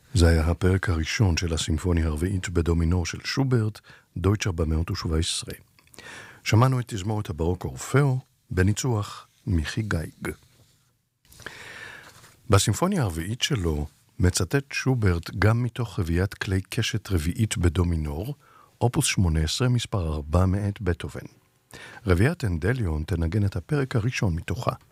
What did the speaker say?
זה היה הפרק הראשון של הסימפוניה הרביעית בדומינור של שוברט, דויטש 417. שמענו את תזמורת הברוק אורפאו בניצוח מיכי גייג. בסימפוניה הרביעית שלו מצטט שוברט גם מתוך רביעיית כלי קשת רביעית בדומינור, אופוס 18 מספר 4 מאת בטהובן. רביעיית אנדליון תנגן את הפרק הראשון מתוכה.